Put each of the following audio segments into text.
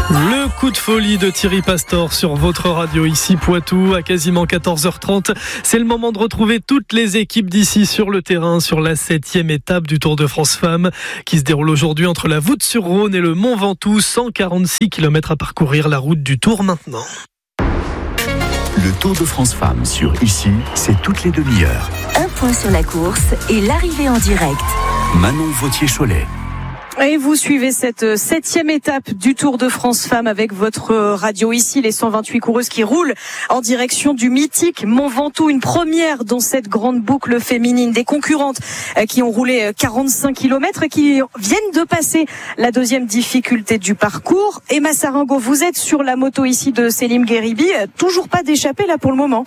Le coup de folie de Thierry Pastor sur votre radio ici Poitou à quasiment 14h30. C'est le moment de retrouver toutes les équipes d'ici sur le terrain sur la 7e étape du Tour de France Femmes qui se déroule aujourd'hui entre la Voûte-sur-Rhône et le Mont Ventoux. 146 km à parcourir, la route du Tour maintenant. Le Tour de France Femmes sur Ici, c'est toutes les demi-heures. Un point sur la course et l'arrivée en direct. Manon Vautier-Cholet. Et vous suivez cette 7e étape du Tour de France Femmes avec votre radio ici, les 128 coureuses qui roulent en direction du mythique Mont Ventoux, une première dans cette grande boucle féminine. Des concurrentes qui ont roulé 45 km et qui viennent de passer la deuxième difficulté du parcours. Emma Saringo, vous êtes sur la moto ici de Selim Gheribi, toujours pas d'échappée là pour le moment.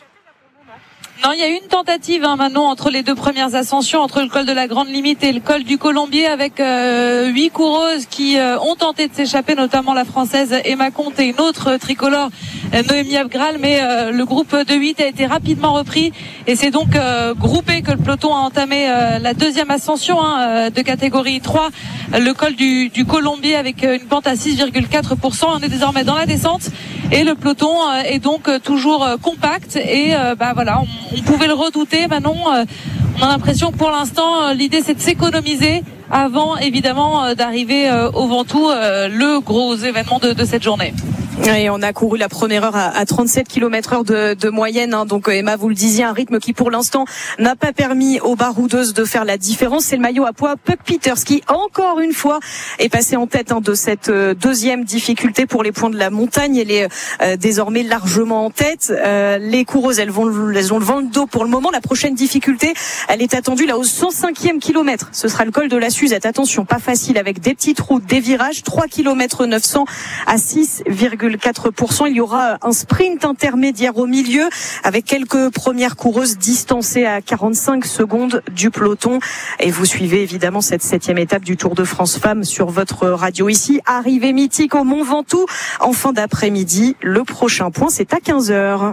Non, il y a eu une tentative maintenant entre les deux premières ascensions, entre le col de la Grande Limite et le col du Colombier, avec 8 coureuses qui ont tenté de s'échapper, notamment la Française Emma Comte et une autre tricolore, Noémie Abgral, mais le groupe de 8 a été rapidement repris et c'est donc groupé que le peloton a entamé la deuxième ascension de catégorie 3, le col du Colombier avec une pente à 6,4%. On est désormais dans la descente et le peloton est donc toujours compact et voilà, on pouvait le redouter. Manon, on a l'impression que pour l'instant l'idée c'est de s'économiser avant évidemment d'arriver au Ventoux, le gros événement de cette journée. Et on a couru la première heure à 37 km/h de moyenne. Donc Emma, vous le disiez, un rythme qui pour l'instant n'a pas permis aux baroudeuses de faire la différence. C'est le maillot à pois Puck Peters qui encore une fois est passé en tête de cette deuxième difficulté pour les points de la montagne. Elle est désormais largement en tête. Les coureuses, elles ont le vent de dos pour le moment. La prochaine difficulté, elle est attendue là au 105e kilomètre. Ce sera le col de la Suzette. Attention, pas facile avec des petites routes, des virages, 3 km 900 à 6,4%. Il y aura un sprint intermédiaire au milieu avec quelques premières coureuses distancées à 45 secondes du peloton. Et vous suivez évidemment cette 7e étape du Tour de France Femmes sur votre radio ici. Arrivée mythique au Mont Ventoux en fin d'après-midi. Le prochain point, c'est à 15h.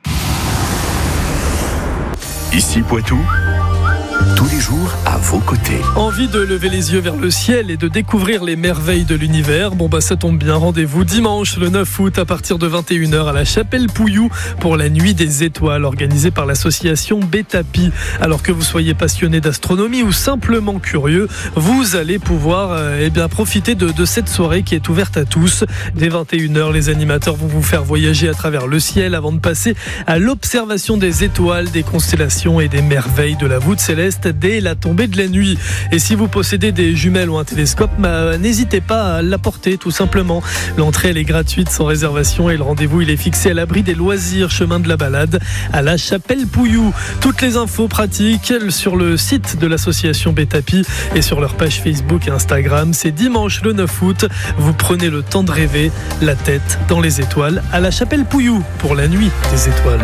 Ici Poitou, tous les jours à vos côtés. Envie de lever les yeux vers le ciel et de découvrir les merveilles de l'univers? Ça tombe bien, rendez-vous dimanche le 9 août à partir de 21h à la Chapelle Pouilloux pour la Nuit des Étoiles organisée par l'association Betapi. Alors que vous soyez passionné d'astronomie ou simplement curieux, vous allez pouvoir profiter de cette soirée qui est ouverte à tous. Dès 21h, les animateurs vont vous faire voyager à travers le ciel avant de passer à l'observation des étoiles, des constellations et des merveilles de la voûte céleste dès la tombée de la nuit. Et si vous possédez des jumelles ou un télescope, n'hésitez pas à l'apporter tout simplement. L'entrée elle est gratuite sans réservation et le rendez-vous il est fixé à l'abri des loisirs chemin de la balade à la Chapelle Pouilloux. Toutes les infos pratiques sur le site de l'association Betapi et sur leur page Facebook et Instagram. C'est dimanche le 9 août. Vous prenez le temps de rêver, la tête dans les étoiles à la Chapelle Pouilloux pour la Nuit des Étoiles.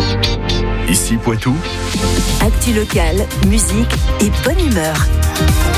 Ici Poitou, Actu locale, musique et bonne humeur.